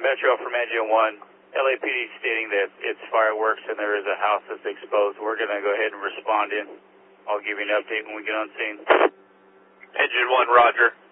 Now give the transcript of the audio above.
Metro from Engine 1. LAPD stating that it's fireworks and there is a house that's exposed. We're going to go ahead and respond in. I'll give you an update when we get on scene. Engine 1, roger.